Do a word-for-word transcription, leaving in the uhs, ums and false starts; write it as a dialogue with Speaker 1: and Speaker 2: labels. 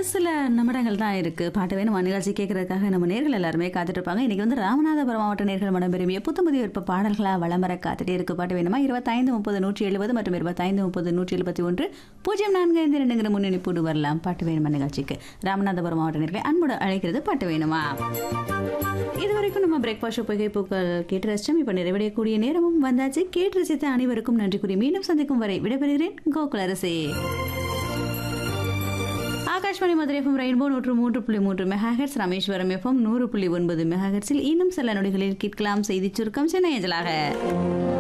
Speaker 1: சில நிமிடங்கள் தான் இருக்கு. பாட்டு வேணுமா நிகழ்ச்சி கேட்கறதுக்காக நம்ம நேர்கள் எல்லாருமே காத்துட்டு இருப்பாங்க. இன்னைக்கு வந்து ராமநாதபுரம் மாவட்ட நேர்கள் மனம் விரும்பிய புத்தமுதிய விருப்ப பாடல்களா வலம் வர காத்துட்டே இருக்கு. பாட்டு வேணுமா இருபத்தைந்து முப்பது நூற்றி எழுபது மற்றும் இருபத்தைந்து முப்பது நூற்றி எழுபத்தி ஒன்று பூஜ்ஜியம் நான்கு ஐந்து ரெண்டுங்கிற முன்னணிப்போடு வரலாம். பாட்டு வேணுமா நிகழ்ச்சிக்கு ராமநாதபுரம் மாவட்ட நேர்களை அன்போடு அழைக்கிறது பாட்டு வேணுமா. இதுவரைக்கும் நம்ம பிரேக்ஃபாஸ்ட் புகை பூக்கள் கேட்டு ரசிச்சோம். இப்ப நிறைவடையக்கூடிய நேரமும் வந்தாச்சு. கேட்டு ரசித்த அனைவருக்கும் நன்றி கூறி மீண்டும் சந்திக்கும் வரை விடைபெறுகிறேன். கோகுலரசி. ஆகாஷ்வாணி மதுரை எஃப்எம் ரெயின்போ நூற்று மூன்று புள்ளி மூன்று மெகாஹெர்ட்ஸ், ராமேஸ்வரம் எஃப்எம் நூறு புள்ளி ஒன்பது மெகாஹெர்ட்ஸில் இன்னும் சில நொடிகளில் கேட்கலாம் செய்தி சுருக்கம் சென்னை அஞ்சலாக.